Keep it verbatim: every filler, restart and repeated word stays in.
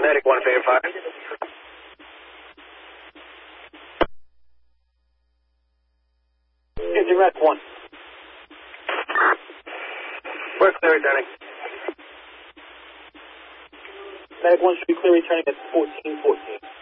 Medic one five five. Here's direct one. We're clear returning. Medic one should be clear returning at fourteen fourteen.